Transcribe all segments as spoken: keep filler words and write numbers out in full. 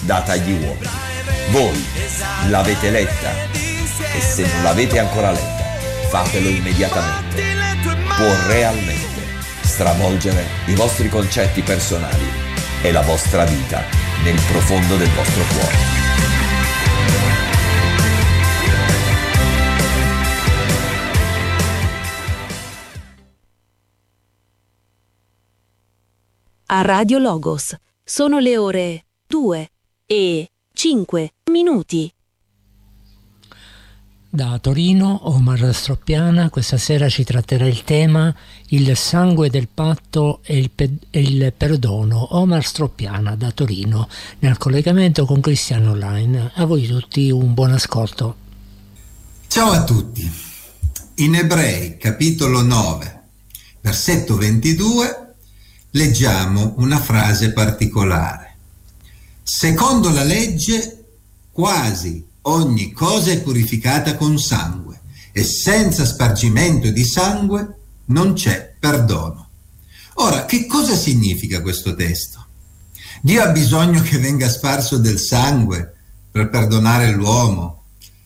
data agli uomini. Voi l'avete letta? E se non l'avete ancora letta, fatelo immediatamente. Può realmente stravolgere i vostri concetti personali e la vostra vita nel profondo del vostro cuore. A Radio Logos sono le ore due e cinque minuti. Da Torino, Omar Stroppiana questa sera ci tratterà il tema il sangue del patto e il, pe- e il perdono. Omar Stroppiana da Torino, nel collegamento con Cristiano Online. A voi tutti un buon ascolto. Ciao a tutti. In Ebrei capitolo nove, versetto ventidue, leggiamo una frase particolare. Secondo la legge, quasi ogni cosa è purificata con sangue, e senza spargimento di sangue non c'è perdono. Ora, che cosa significa questo testo? Dio ha bisogno che venga sparso del sangue per perdonare l'uomo?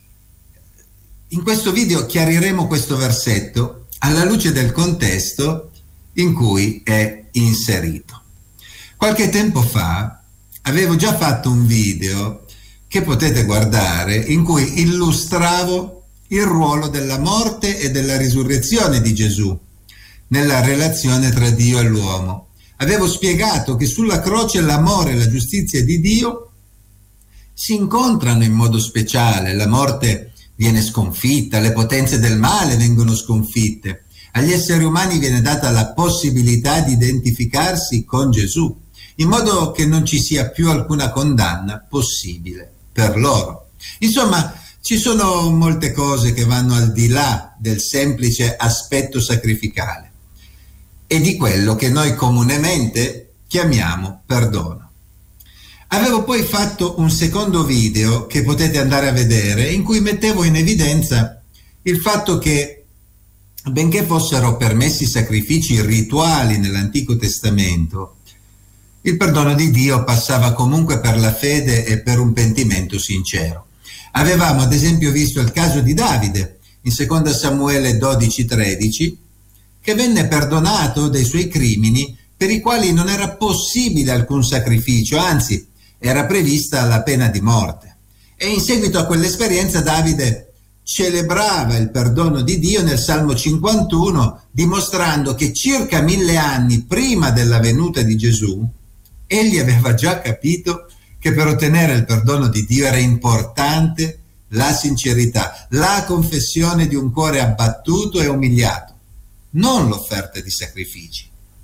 In questo video chiariremo questo versetto alla luce del contesto in cui è inserito. Qualche tempo fa avevo già fatto un video che potete guardare in cui illustravo il ruolo della morte e della risurrezione di Gesù nella relazione tra Dio e l'uomo. Avevo spiegato che sulla croce l'amore e la giustizia di Dio si incontrano in modo speciale, la morte viene sconfitta, le potenze del male vengono sconfitte. Agli esseri umani viene data la possibilità di identificarsi con Gesù, in modo che non ci sia più alcuna condanna possibile per loro. Insomma, ci sono molte cose che vanno al di là del semplice aspetto sacrificale e di quello che noi comunemente chiamiamo perdono. Avevo poi fatto un secondo video che potete andare a vedere, in cui mettevo in evidenza il fatto che benché fossero permessi sacrifici rituali nell'Antico Testamento, il perdono di Dio passava comunque per la fede e per un pentimento sincero. Avevamo ad esempio visto il caso di Davide in seconda Samuele dodici tredici, che venne perdonato dei suoi crimini per i quali non era possibile alcun sacrificio, anzi era prevista la pena di morte. E in seguito a quell'esperienza Davide celebrava il perdono di Dio nel Salmo cinquantuno, dimostrando che circa mille anni prima della venuta di Gesù egli aveva già capito che per ottenere il perdono di Dio era importante la sincerità, la confessione di un cuore abbattuto e umiliato, non l'offerta di sacrifici.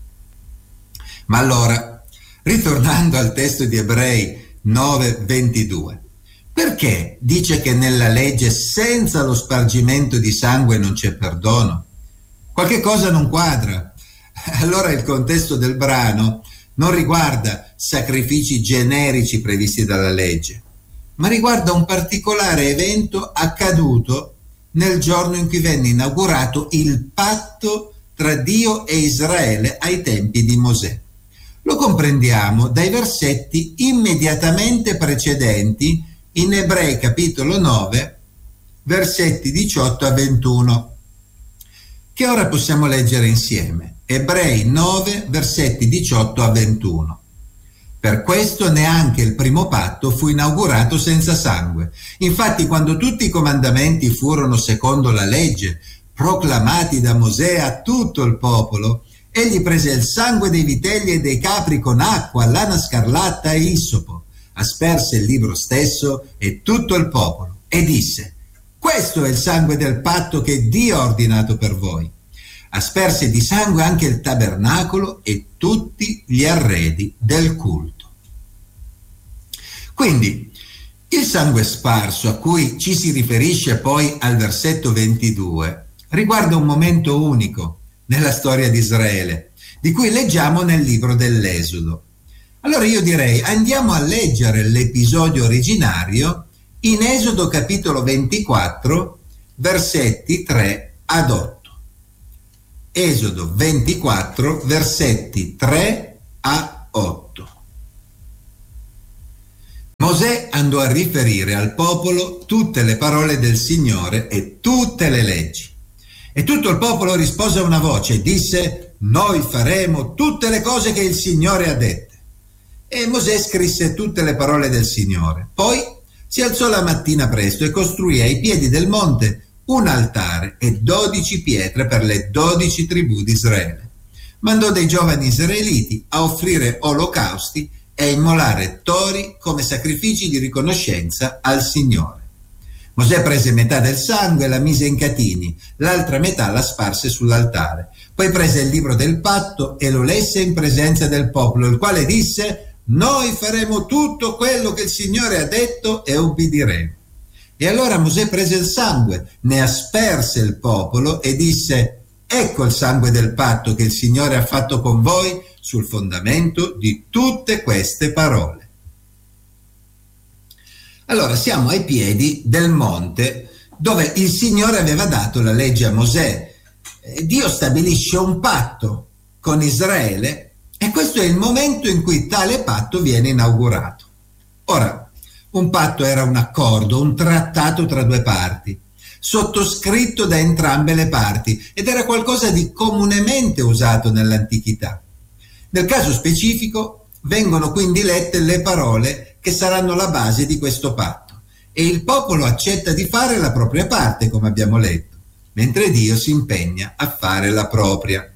Ma allora, ritornando al testo di Ebrei nove ventidue, perché dice che nella legge senza lo spargimento di sangue non c'è perdono? Qualche cosa non quadra. Allora il contesto del brano non riguarda sacrifici generici previsti dalla legge, ma riguarda un particolare evento accaduto nel giorno in cui venne inaugurato il patto tra Dio e Israele ai tempi di Mosè. Lo comprendiamo dai versetti immediatamente precedenti in Ebrei capitolo nove, versetti diciotto a ventuno, che ora possiamo leggere insieme. Ebrei nove, versetti diciotto a ventuno. Per questo neanche il primo patto fu inaugurato senza sangue. Infatti, quando tutti i comandamenti furono secondo la legge, proclamati da Mosè a tutto il popolo, egli prese il sangue dei vitelli e dei capri con acqua, lana scarlatta e issopo, asperse il libro stesso e tutto il popolo, e disse: questo è il sangue del patto che Dio ha ordinato per voi. Asperse di sangue anche il tabernacolo e tutti gli arredi del culto. Quindi il sangue sparso a cui ci si riferisce poi al versetto ventidue riguarda un momento unico nella storia di Israele, di cui leggiamo nel libro dell'Esodo. Allora io direi andiamo a leggere l'episodio originario in Esodo capitolo ventiquattro, versetti tre ad otto. Esodo ventiquattro, versetti tre a otto. Mosè andò a riferire al popolo tutte le parole del Signore e tutte le leggi. E tutto il popolo rispose a una voce e disse: noi faremo tutte le cose che il Signore ha dette. E Mosè scrisse tutte le parole del Signore. Poi si alzò la mattina presto e costruì ai piedi del monte un altare e dodici pietre per le dodici tribù di Israele. Mandò dei giovani israeliti a offrire olocausti e a immolare tori come sacrifici di riconoscenza al Signore. Mosè prese metà del sangue e la mise in catini, l'altra metà la sparse sull'altare. Poi prese il libro del patto e lo lesse in presenza del popolo, il quale disse: noi faremo tutto quello che il Signore ha detto e ubbidiremo. E allora Mosè prese il sangue, ne asperse il popolo e disse: ecco il sangue del patto che il Signore ha fatto con voi sul fondamento di tutte queste parole. Allora siamo ai piedi del monte dove il Signore aveva dato la legge a Mosè. Dio stabilisce un patto con Israele e questo è il momento in cui tale patto viene inaugurato. Ora, un patto era un accordo, un trattato tra due parti, sottoscritto da entrambe le parti ed era qualcosa di comunemente usato nell'antichità. Nel caso specifico vengono quindi lette le parole che saranno la base di questo patto e il popolo accetta di fare la propria parte, come abbiamo letto, mentre Dio si impegna a fare la propria.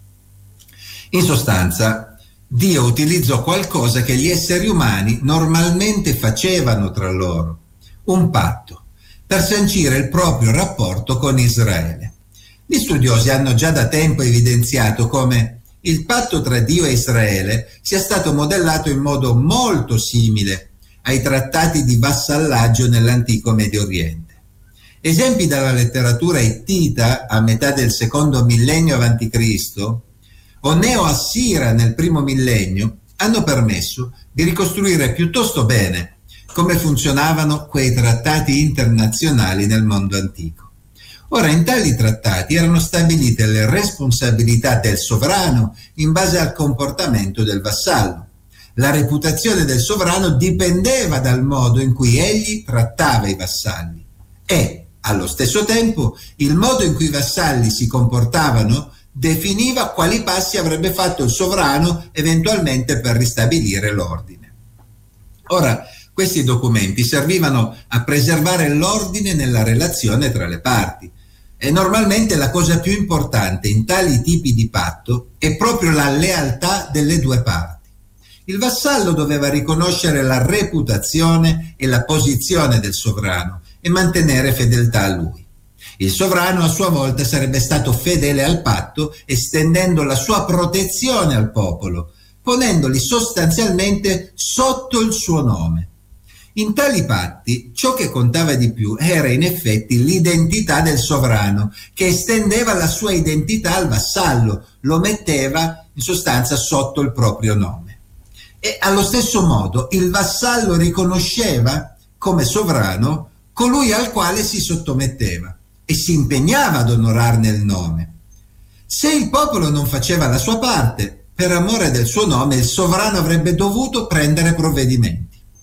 In sostanza, Dio utilizzò qualcosa che gli esseri umani normalmente facevano tra loro, un patto, per sancire il proprio rapporto con Israele. Gli studiosi hanno già da tempo evidenziato come il patto tra Dio e Israele sia stato modellato in modo molto simile ai trattati di vassallaggio nell'antico Medio Oriente. Esempi dalla letteratura ittita a metà del secondo millennio avanti Cristo o neo-assira nel primo millennio hanno permesso di ricostruire piuttosto bene come funzionavano quei trattati internazionali nel mondo antico. Ora, in tali trattati erano stabilite le responsabilità del sovrano in base al comportamento del vassallo. La reputazione del sovrano dipendeva dal modo in cui egli trattava i vassalli e, allo stesso tempo, il modo in cui i vassalli si comportavano definiva quali passi avrebbe fatto il sovrano eventualmente per ristabilire l'ordine. Ora, questi documenti servivano a preservare l'ordine nella relazione tra le parti. E normalmente la cosa più importante in tali tipi di patto è proprio la lealtà delle due parti. Il vassallo doveva riconoscere la reputazione e la posizione del sovrano e mantenere fedeltà a lui. Il sovrano a sua volta sarebbe stato fedele al patto, estendendo la sua protezione al popolo, ponendoli sostanzialmente sotto il suo nome. In tali patti ciò che contava di più era in effetti l'identità del sovrano, che estendeva la sua identità al vassallo, lo metteva in sostanza sotto il proprio nome. E allo stesso modo il vassallo riconosceva come sovrano colui al quale si sottometteva e si impegnava ad onorarne il nome. Se il popolo non faceva la sua parte, per amore del suo nome il sovrano avrebbe dovuto prendere provvedimenti.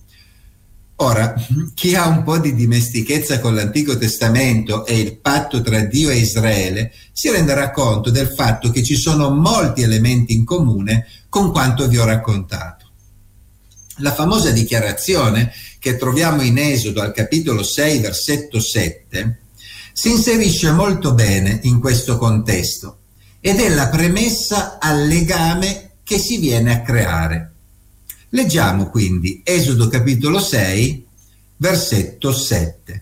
Ora, chi ha un po' di dimestichezza con l'Antico Testamento e il patto tra Dio e Israele si renderà conto del fatto che ci sono molti elementi in comune con quanto vi ho raccontato. La famosa dichiarazione che troviamo in Esodo al capitolo sei, versetto sette, si inserisce molto bene in questo contesto ed è la premessa al legame che si viene a creare. Leggiamo quindi Esodo capitolo sei, versetto sette.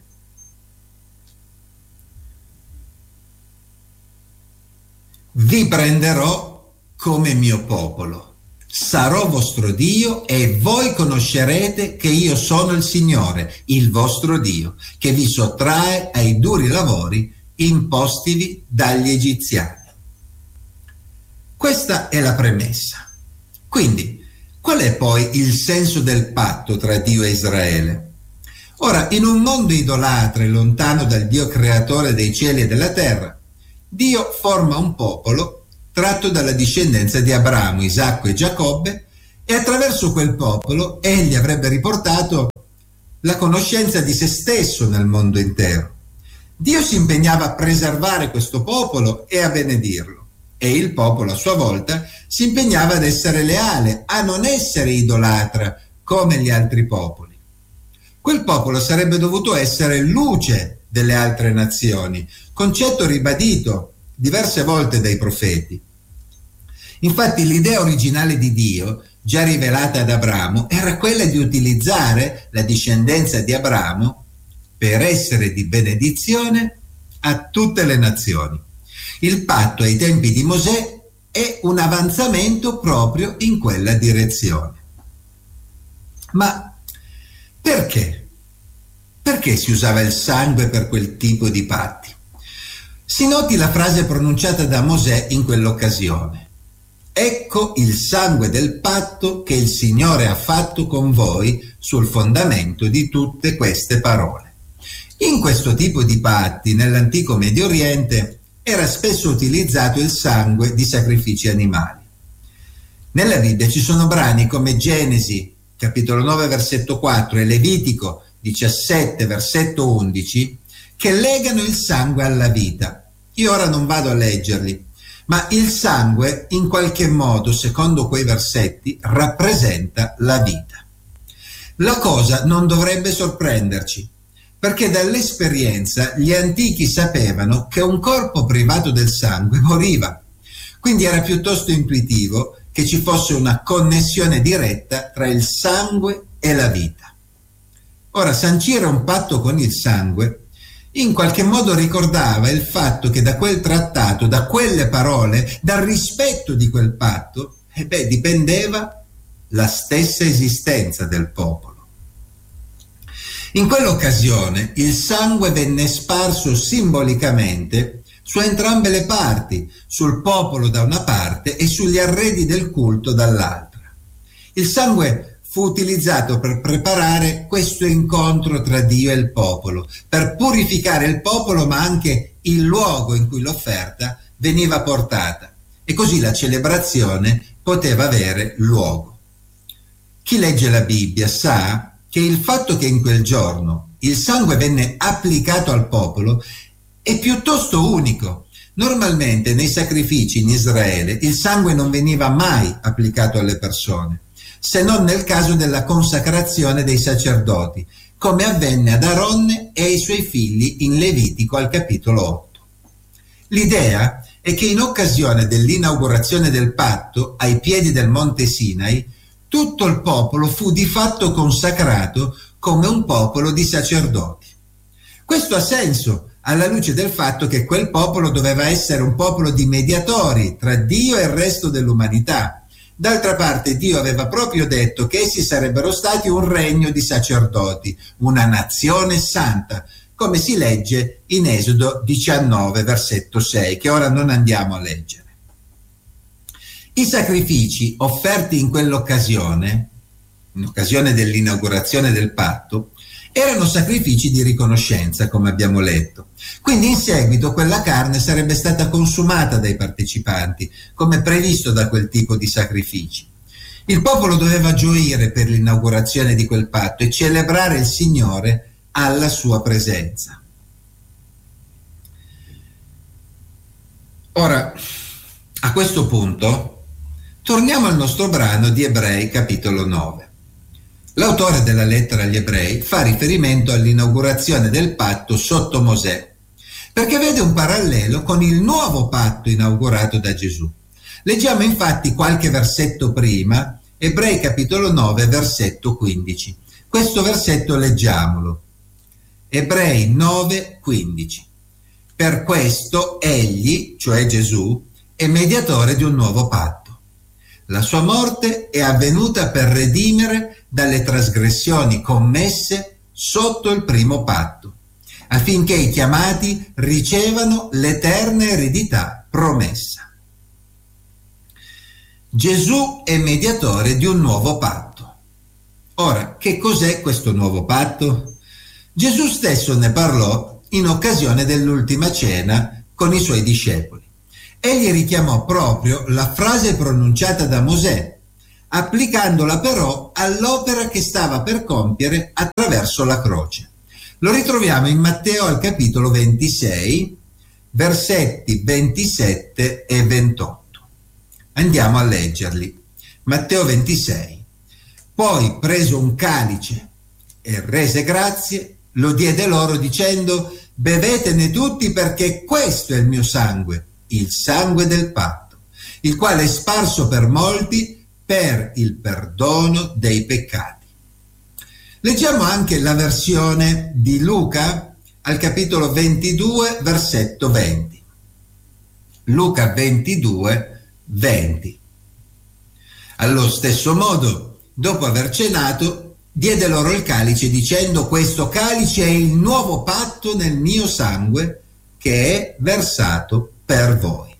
Vi prenderò come mio popolo, sarò vostro Dio e voi conoscerete che io sono il Signore, il vostro Dio, che vi sottrae ai duri lavori impostivi dagli egiziani. Questa è la premessa. Quindi, qual è poi il senso del patto tra Dio e Israele? Ora, in un mondo idolatre, lontano dal Dio creatore dei cieli e della terra, Dio forma un popolo tratto dalla discendenza di Abramo, Isacco e Giacobbe, e attraverso quel popolo egli avrebbe riportato la conoscenza di se stesso nel mondo intero. Dio si impegnava a preservare questo popolo e a benedirlo, e il popolo a sua volta si impegnava ad essere leale, a non essere idolatra come gli altri popoli. Quel popolo sarebbe dovuto essere luce delle altre nazioni, concetto ribadito diverse volte dai profeti. Infatti l'idea originale di Dio, già rivelata ad Abramo, era quella di utilizzare la discendenza di Abramo per essere di benedizione a tutte le nazioni. Il patto ai tempi di Mosè è un avanzamento proprio in quella direzione. Ma perché? Perché si usava il sangue per quel tipo di patti? Si noti la frase pronunciata da Mosè in quell'occasione. Ecco il sangue del patto che il Signore ha fatto con voi sul fondamento di tutte queste parole. In questo tipo di patti, nell'antico Medio Oriente, era spesso utilizzato il sangue di sacrifici animali. Nella Bibbia ci sono brani come Genesi, capitolo nove, versetto quattro, e Levitico diciassette, versetto undici, che legano il sangue alla vita. Io ora non vado a leggerli, ma il sangue, in qualche modo, secondo quei versetti, rappresenta la vita. La cosa non dovrebbe sorprenderci, perché dall'esperienza gli antichi sapevano che un corpo privato del sangue moriva, quindi era piuttosto intuitivo che ci fosse una connessione diretta tra il sangue e la vita. Ora, sancire un patto con il sangue in qualche modo ricordava il fatto che da quel trattato, da quelle parole, dal rispetto di quel patto, eh beh, dipendeva la stessa esistenza del popolo. In quell'occasione il sangue venne sparso simbolicamente su entrambe le parti, sul popolo da una parte e sugli arredi del culto dall'altra. Il sangue fu utilizzato per preparare questo incontro tra Dio e il popolo, per purificare il popolo ma anche il luogo in cui l'offerta veniva portata, e così la celebrazione poteva avere luogo. Chi legge la Bibbia sa che il fatto che in quel giorno il sangue venne applicato al popolo è piuttosto unico. Normalmente nei sacrifici in Israele il sangue non veniva mai applicato alle persone, se non nel caso della consacrazione dei sacerdoti, come avvenne ad Aronne e ai suoi figli in Levitico al capitolo otto. L'idea è che in occasione dell'inaugurazione del patto ai piedi del monte Sinai, tutto il popolo fu di fatto consacrato come un popolo di sacerdoti. Questo ha senso alla luce del fatto che quel popolo doveva essere un popolo di mediatori tra Dio e il resto dell'umanità. D'altra parte Dio aveva proprio detto che essi sarebbero stati un regno di sacerdoti, una nazione santa, come si legge in Esodo diciannove, versetto sei, che ora non andiamo a leggere. I sacrifici offerti in quell'occasione, in occasione dell'inaugurazione del patto, erano sacrifici di riconoscenza, come abbiamo letto. Quindi in seguito quella carne sarebbe stata consumata dai partecipanti, come previsto da quel tipo di sacrifici. Il popolo doveva gioire per l'inaugurazione di quel patto e celebrare il Signore alla sua presenza. Ora, a questo punto, torniamo al nostro brano di Ebrei capitolo nove. L'autore della lettera agli Ebrei fa riferimento all'inaugurazione del patto sotto Mosè, perché vede un parallelo con il nuovo patto inaugurato da Gesù. Leggiamo infatti qualche versetto prima, Ebrei capitolo nove, versetto quindici. Questo versetto leggiamolo. Ebrei nove, quindici. Per questo egli, cioè Gesù, è mediatore di un nuovo patto. La sua morte è avvenuta per redimere dalle trasgressioni commesse sotto il primo patto, affinché i chiamati ricevano l'eterna eredità promessa. Gesù è mediatore di un nuovo patto. Ora, che cos'è questo nuovo patto? Gesù stesso ne parlò in occasione dell'ultima cena con i suoi discepoli. Egli richiamò proprio la frase pronunciata da Mosè, applicandola però all'opera che stava per compiere attraverso attraverso la croce. Lo ritroviamo in Matteo al capitolo ventisei, versetti ventisette e ventotto. Andiamo a leggerli. Matteo ventisei. Poi, preso un calice e rese grazie, lo diede loro dicendo: bevetene tutti, perché questo è il mio sangue, il sangue del patto, il quale è sparso per molti per il perdono dei peccati. Leggiamo anche la versione di Luca al capitolo ventidue, versetto venti. Luca ventidue, venti. Allo stesso modo, dopo aver cenato, diede loro il calice dicendo: questo calice è il nuovo patto nel mio sangue, che è versato per voi.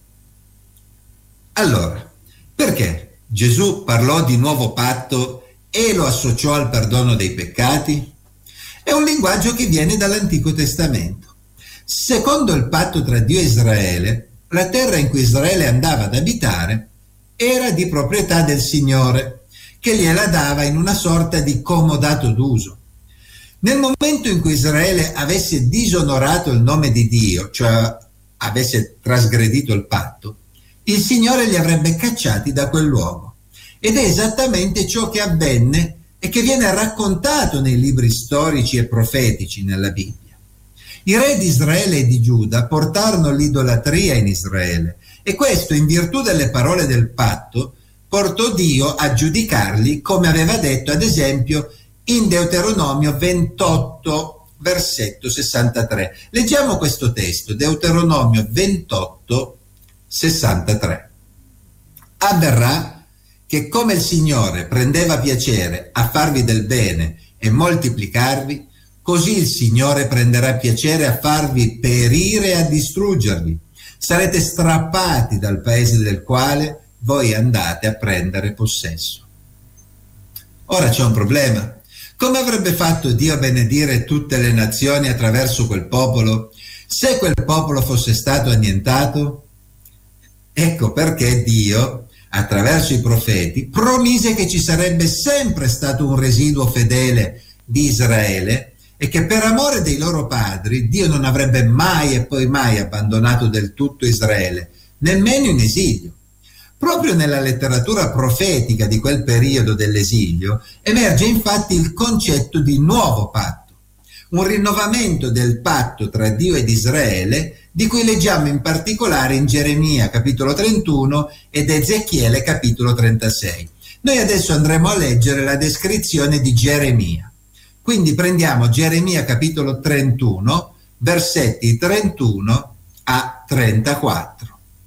Allora, perché Gesù parlò di nuovo patto e lo associò al perdono dei peccati? È un linguaggio che viene dall'Antico Testamento. Secondo il patto tra Dio e Israele, la terra in cui Israele andava ad abitare era di proprietà del Signore, che gliela dava in una sorta di comodato d'uso. Nel momento in cui Israele avesse disonorato il nome di Dio, cioè avesse trasgredito il patto, il Signore li avrebbe cacciati da quel luogo. Ed è esattamente ciò che avvenne e che viene raccontato nei libri storici e profetici nella Bibbia. I re di Israele e di Giuda portarono l'idolatria in Israele, e questo, in virtù delle parole del patto, portò Dio a giudicarli, come aveva detto ad esempio in Deuteronomio ventotto, versetto sessantatré. Leggiamo questo testo, Deuteronomio ventotto, sessantatré. Avverrà che come il Signore prendeva piacere a farvi del bene e moltiplicarvi, così il Signore prenderà piacere a farvi perire e a distruggervi. Sarete strappati dal paese del quale voi andate a prendere possesso. Ora c'è un problema. Come avrebbe fatto Dio a benedire tutte le nazioni attraverso quel popolo, se quel popolo fosse stato annientato? Ecco perché Dio, attraverso i profeti, promise che ci sarebbe sempre stato un residuo fedele di Israele e che per amore dei loro padri Dio non avrebbe mai e poi mai abbandonato del tutto Israele, nemmeno in esilio. Proprio nella letteratura profetica di quel periodo dell'esilio emerge infatti il concetto di nuovo patto, un rinnovamento del patto tra Dio ed Israele, di cui leggiamo in particolare in Geremia capitolo trentuno ed Ezechiele capitolo trentasei. Noi adesso andremo a leggere la descrizione di Geremia. Quindi prendiamo Geremia capitolo trentuno, versetti trentuno a trentaquattro.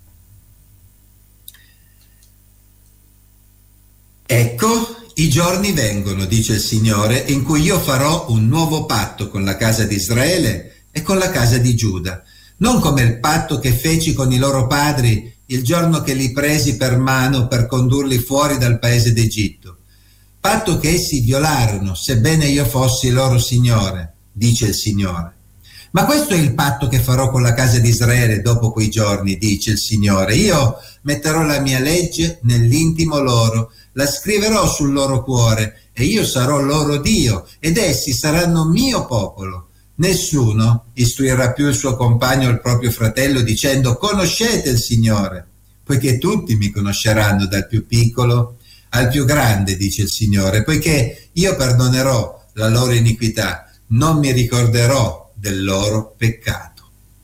Ecco, i giorni vengono, dice il Signore, in cui io farò un nuovo patto con la casa di Israele e con la casa di Giuda, non come il patto che feci con i loro padri il giorno che li presi per mano per condurli fuori dal paese d'Egitto, patto che essi violarono, sebbene io fossi loro Signore, dice il Signore. Ma questo è il patto che farò con la casa di Israele dopo quei giorni, dice il Signore. Io metterò la mia legge nell'intimo loro, la scriverò sul loro cuore, e io sarò loro Dio, ed essi saranno mio popolo. Nessuno istruirà più il suo compagno o il proprio fratello dicendo: conoscete il Signore, poiché tutti mi conosceranno dal più piccolo al più grande, dice il Signore, poiché io perdonerò la loro iniquità, non mi ricorderò del loro peccato.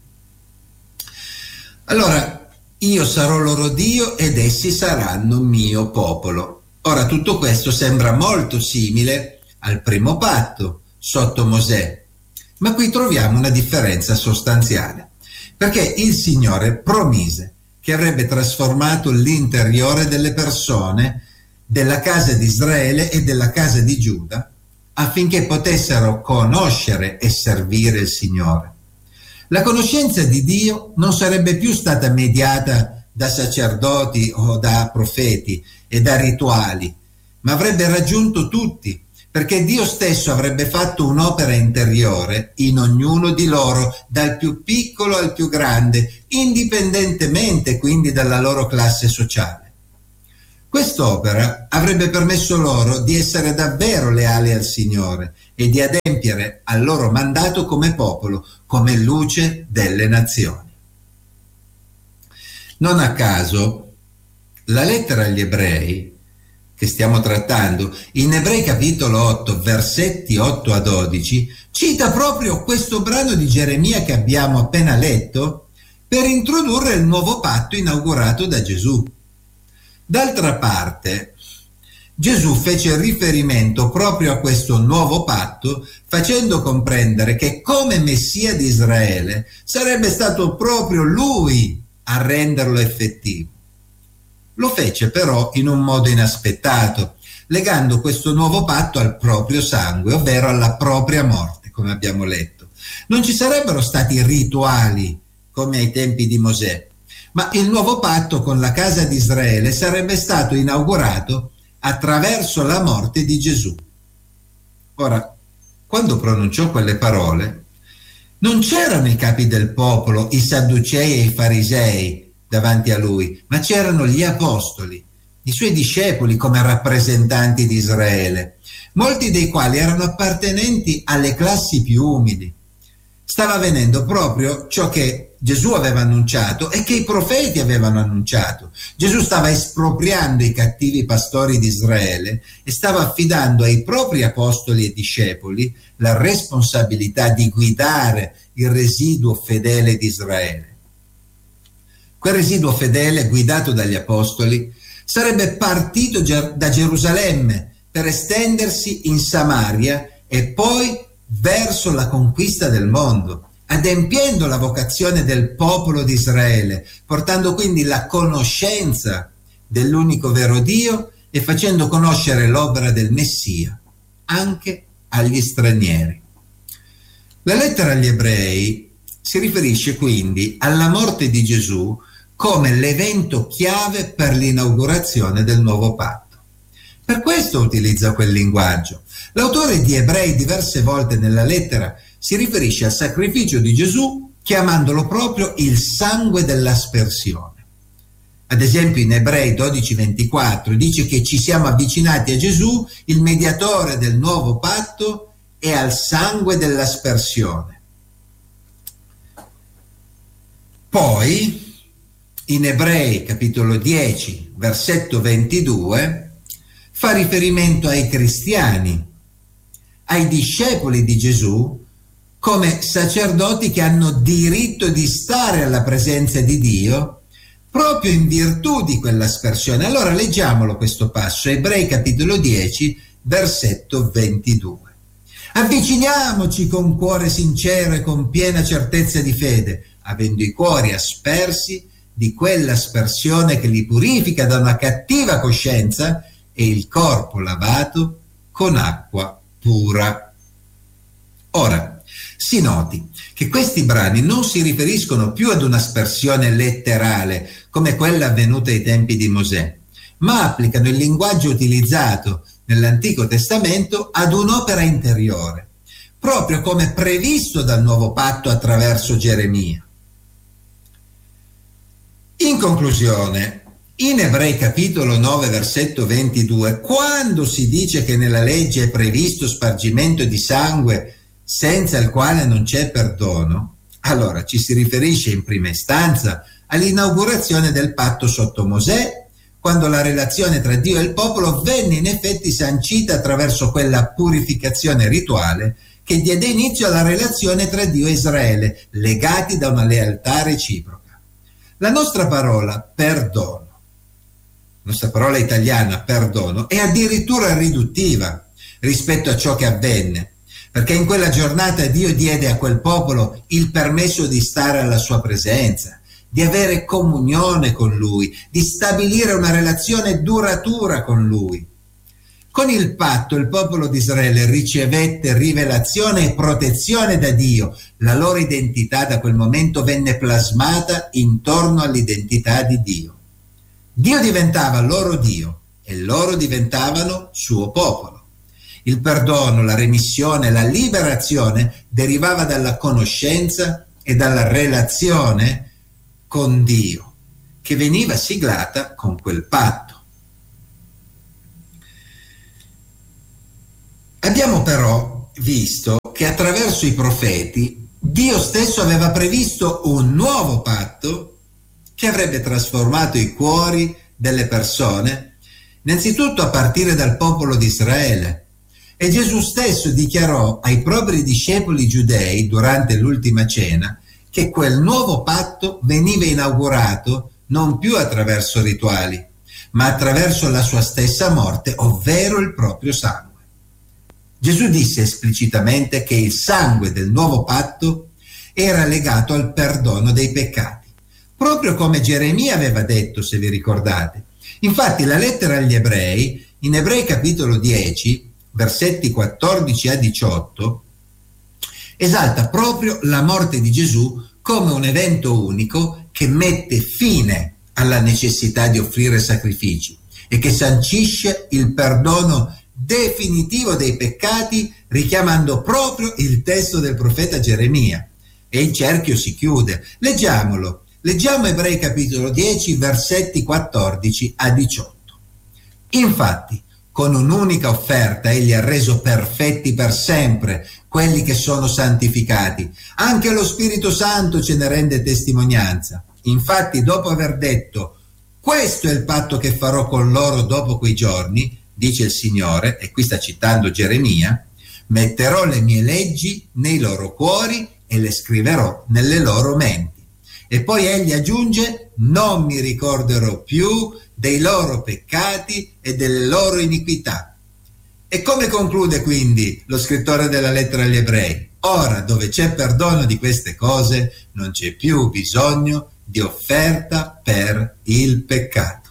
Allora, io sarò loro Dio ed essi saranno mio popolo. Ora, tutto questo sembra molto simile al primo patto sotto Mosè, ma qui troviamo una differenza sostanziale, perché il Signore promise che avrebbe trasformato l'interiore delle persone della casa di Israele e della casa di Giuda affinché potessero conoscere e servire il Signore. La conoscenza di Dio non sarebbe più stata mediata da sacerdoti o da profeti e da rituali, ma avrebbe raggiunto tutti, perché Dio stesso avrebbe fatto un'opera interiore in ognuno di loro, dal più piccolo al più grande, indipendentemente quindi dalla loro classe sociale. Quest'opera avrebbe permesso loro di essere davvero leali al Signore e di adempiere al loro mandato come popolo, come luce delle nazioni. Non a caso, la lettera agli Ebrei, che stiamo trattando, in Ebrei capitolo otto, versetti otto a dodici, cita proprio questo brano di Geremia che abbiamo appena letto per introdurre il nuovo patto inaugurato da Gesù. D'altra parte, Gesù fece riferimento proprio a questo nuovo patto, facendo comprendere che come Messia di Israele sarebbe stato proprio Lui a renderlo effettivo. Lo fece però in un modo inaspettato, legando questo nuovo patto al proprio sangue, ovvero alla propria morte, come abbiamo letto. Non ci sarebbero stati rituali come ai tempi di Mosè, ma il nuovo patto con la casa di Israele sarebbe stato inaugurato attraverso la morte di Gesù. Ora, quando pronunciò quelle parole, non c'erano i capi del popolo, i Sadducei e i Farisei davanti a lui, ma c'erano gli apostoli, i suoi discepoli come rappresentanti di Israele, molti dei quali erano appartenenti alle classi più umili. Stava avvenendo proprio ciò che Gesù aveva annunciato e che i profeti avevano annunciato. Gesù stava espropriando i cattivi pastori di Israele e stava affidando ai propri apostoli e discepoli la responsabilità di guidare il residuo fedele di Israele. Quel residuo fedele, guidato dagli apostoli, sarebbe partito da Gerusalemme per estendersi in Samaria e poi verso la conquista del mondo, adempiendo la vocazione del popolo di Israele, portando quindi la conoscenza dell'unico vero Dio e facendo conoscere l'opera del Messia anche agli stranieri. La lettera agli Ebrei si riferisce quindi alla morte di Gesù come l'evento chiave per l'inaugurazione del nuovo patto. Per questo utilizza quel linguaggio. L'autore di Ebrei diverse volte nella lettera si riferisce al sacrificio di Gesù chiamandolo proprio il sangue dell'aspersione. Ad esempio in Ebrei dodici ventiquattro dice che ci siamo avvicinati a Gesù, il mediatore del nuovo patto, e al sangue dell'aspersione. Poi in Ebrei capitolo dieci versetto ventidue fa riferimento ai cristiani, ai discepoli di Gesù, come sacerdoti che hanno diritto di stare alla presenza di Dio proprio in virtù di quell'aspersione. Allora leggiamolo questo passo, Ebrei capitolo dieci versetto ventidue. Avviciniamoci con cuore sincero e con piena certezza di fede, avendo i cuori aspersi di quell'aspersione che li purifica da una cattiva coscienza e il corpo lavato con acqua pura. Ora, si noti che questi brani non si riferiscono più ad un'aspersione letterale come quella avvenuta ai tempi di Mosè, ma applicano il linguaggio utilizzato nell'Antico Testamento ad un'opera interiore, proprio come previsto dal nuovo patto attraverso Geremia. In conclusione, in Ebrei capitolo nove versetto ventidue, quando si dice che nella legge è previsto spargimento di sangue senza il quale non c'è perdono, allora ci si riferisce in prima istanza all'inaugurazione del patto sotto Mosè, quando la relazione tra Dio e il popolo venne in effetti sancita attraverso quella purificazione rituale che diede inizio alla relazione tra Dio e Israele, legati da una lealtà reciproca. La nostra parola perdono, la nostra parola italiana perdono, è addirittura riduttiva rispetto a ciò che avvenne, perché in quella giornata Dio diede a quel popolo il permesso di stare alla sua presenza, di avere comunione con Lui, di stabilire una relazione duratura con Lui. Con il patto il popolo di Israele ricevette rivelazione e protezione da Dio. La loro identità da quel momento venne plasmata intorno all'identità di Dio. Dio diventava loro Dio e loro diventavano suo popolo. Il perdono, la remissione, la liberazione derivava dalla conoscenza e dalla relazione con Dio, che veniva siglata con quel patto. Abbiamo però visto che attraverso i profeti Dio stesso aveva previsto un nuovo patto che avrebbe trasformato i cuori delle persone, innanzitutto a partire dal popolo di Israele. E Gesù stesso dichiarò ai propri discepoli giudei durante l'ultima cena che quel nuovo patto veniva inaugurato non più attraverso rituali, ma attraverso la sua stessa morte, ovvero il proprio sangue. Gesù disse esplicitamente che il sangue del nuovo patto era legato al perdono dei peccati, proprio come Geremia aveva detto, se vi ricordate. Infatti la lettera agli Ebrei, in Ebrei capitolo dieci, versetti quattordici a diciotto, esalta proprio la morte di Gesù come un evento unico che mette fine alla necessità di offrire sacrifici e che sancisce il perdono definitivo dei peccati, richiamando proprio il testo del profeta Geremia. E il cerchio si chiude. Leggiamolo. Leggiamo Ebrei capitolo dieci, versetti quattordici a diciotto. Infatti, con un'unica offerta egli ha reso perfetti per sempre quelli che sono santificati. Anche lo Spirito Santo ce ne rende testimonianza. Infatti, dopo aver detto: questo è il patto che farò con loro dopo quei giorni, dice il Signore, e qui sta citando Geremia, metterò le mie leggi nei loro cuori e le scriverò nelle loro menti. E poi egli aggiunge: non mi ricorderò più dei loro peccati e delle loro iniquità. E come conclude quindi lo scrittore della lettera agli Ebrei? Ora, dove c'è perdono di queste cose, non c'è più bisogno di offerta per il peccato.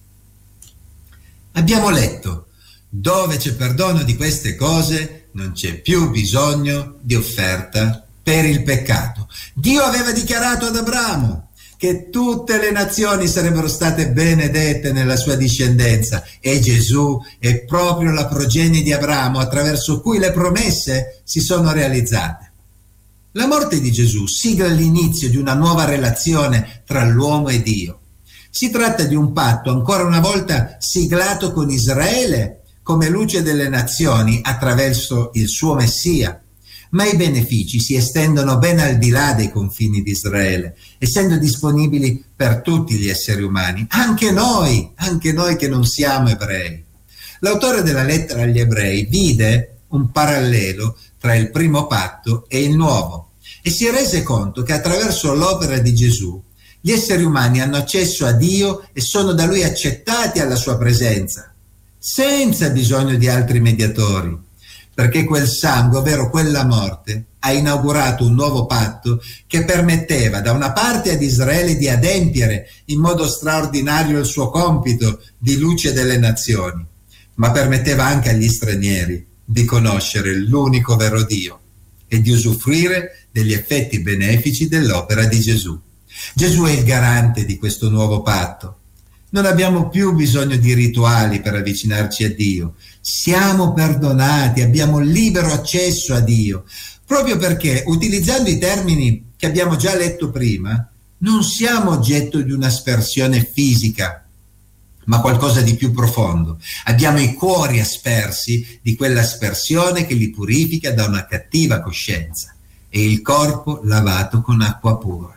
Abbiamo letto: dove c'è perdono di queste cose, non c'è più bisogno di offerta per il peccato. Dio aveva dichiarato ad Abramo che tutte le nazioni sarebbero state benedette nella sua discendenza, e Gesù è proprio la progenie di Abramo attraverso cui le promesse si sono realizzate. La morte di Gesù sigla l'inizio di una nuova relazione tra l'uomo e Dio. Si tratta di un patto ancora una volta siglato con Israele come luce delle nazioni attraverso il suo Messia, ma i benefici si estendono ben al di là dei confini di Israele, essendo disponibili per tutti gli esseri umani, anche noi, anche noi che non siamo ebrei. L'autore della lettera agli Ebrei vide un parallelo tra il primo patto e il nuovo e si rese conto che attraverso l'opera di Gesù gli esseri umani hanno accesso a Dio e sono da Lui accettati alla sua presenza, senza bisogno di altri mediatori, perché quel sangue, ovvero quella morte, ha inaugurato un nuovo patto che permetteva da una parte ad Israele di adempiere in modo straordinario il suo compito di luce delle nazioni, ma permetteva anche agli stranieri di conoscere l'unico vero Dio e di usufruire degli effetti benefici dell'opera di Gesù. Gesù è il garante di questo nuovo patto. Non abbiamo più bisogno di rituali per avvicinarci a Dio. Siamo perdonati, abbiamo libero accesso a Dio, proprio perché, utilizzando i termini che abbiamo già letto prima, non siamo oggetto di un'aspersione fisica, ma qualcosa di più profondo. Abbiamo i cuori aspersi di quell'aspersione che li purifica da una cattiva coscienza e il corpo lavato con acqua pura.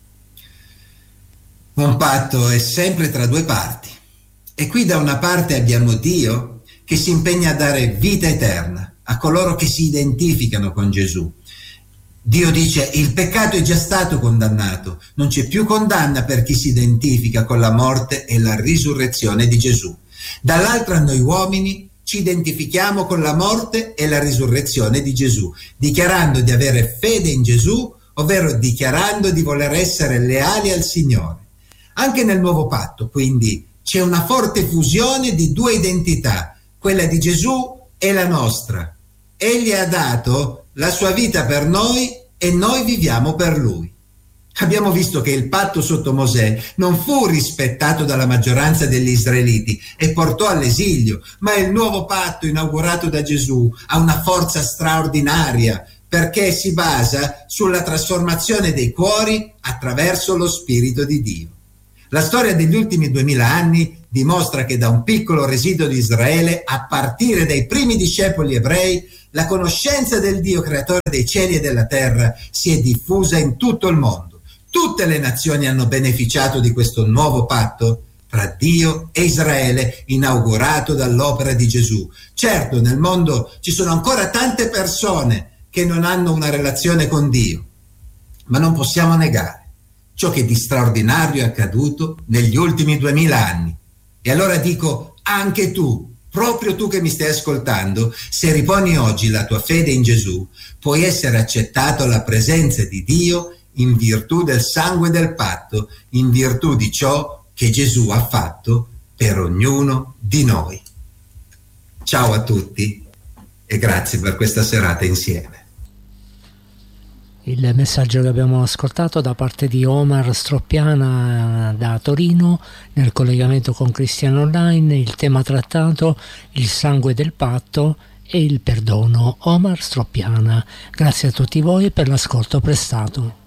Un patto è sempre tra due parti, e qui da una parte abbiamo Dio che si impegna a dare vita eterna a coloro che si identificano con Gesù. Dio dice: il peccato è già stato condannato, non c'è più condanna per chi si identifica con la morte e la risurrezione di Gesù. Dall'altra noi uomini ci identifichiamo con la morte e la risurrezione di Gesù, dichiarando di avere fede in Gesù, ovvero dichiarando di voler essere leali al Signore. Anche nel nuovo patto, quindi, c'è una forte fusione di due identità, quella di Gesù e la nostra. Egli ha dato la sua vita per noi e noi viviamo per Lui. Abbiamo visto che il patto sotto Mosè non fu rispettato dalla maggioranza degli israeliti e portò all'esilio, ma il nuovo patto inaugurato da Gesù ha una forza straordinaria perché si basa sulla trasformazione dei cuori attraverso lo Spirito di Dio. La storia degli ultimi duemila anni dimostra che da un piccolo residuo di Israele, a partire dai primi discepoli ebrei, la conoscenza del Dio creatore dei cieli e della terra si è diffusa in tutto il mondo. Tutte le nazioni hanno beneficiato di questo nuovo patto tra Dio e Israele, inaugurato dall'opera di Gesù. Certo, nel mondo ci sono ancora tante persone che non hanno una relazione con Dio, ma non possiamo negare ciò che di straordinario è accaduto negli ultimi duemila anni. E allora dico, anche tu, proprio tu che mi stai ascoltando, se riponi oggi la tua fede in Gesù, puoi essere accettato alla presenza di Dio in virtù del sangue del patto, in virtù di ciò che Gesù ha fatto per ognuno di noi. Ciao a tutti e grazie per questa serata insieme. Il messaggio che abbiamo ascoltato da parte di Omar Stroppiana da Torino, nel collegamento con Cristiano Online, il tema trattato, il sangue del patto e il perdono. Omar Stroppiana, grazie a tutti voi per l'ascolto prestato.